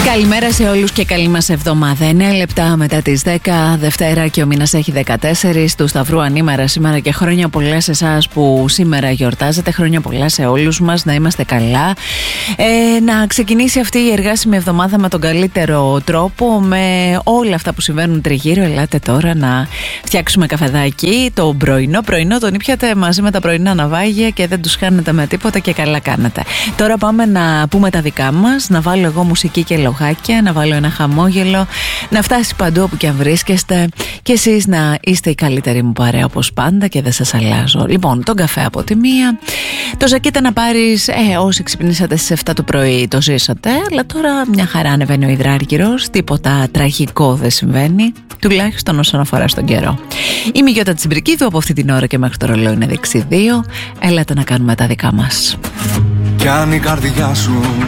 Καλημέρα σε όλους και καλή μας εβδομάδα. 9 λεπτά μετά τις 10, Δευτέρα και ο μήνας έχει 14 του Σταυρού ανήμερα σήμερα και χρόνια πολλά σε εσάς που σήμερα γιορτάζετε. Χρόνια πολλά σε όλους μας, να είμαστε καλά. Να ξεκινήσει αυτή η εργάσιμη εβδομάδα με τον καλύτερο τρόπο, με όλα αυτά που συμβαίνουν τριγύρω. Ελάτε τώρα να φτιάξουμε καφεδάκι. Το πρωινό τον ήπιατε μαζί με τα πρωινά ναυάγια και δεν τους χάνετε με τίποτα και καλά κάνετε. Τώρα πάμε να πούμε τα δικά μας, να βάλω εγώ μουσική και λογάκια, να βάλω ένα χαμόγελο, να φτάσει παντού όπου και αν βρίσκεστε και εσείς να είστε η καλύτερη μου παρέα όπως πάντα και δεν σας αλλάζω. Λοιπόν, τον καφέ από τη μία, το ζακίτα να πάρεις, όσοι ξυπνήσατε στις 7 το πρωί το ζήσατε, αλλά τώρα μια χαρά ανεβαίνει ο υδράργυρος, τίποτα τραγικό δεν συμβαίνει, τουλάχιστον όσον αφορά στον καιρό. Είμαι η Γιώτα Τσιμπρικίδου, από αυτή την ώρα και μέχρι το ρολόι είναι δεξί 2, έλατε να κάνουμε τα δικά μας. Κι αν η καρδιά σου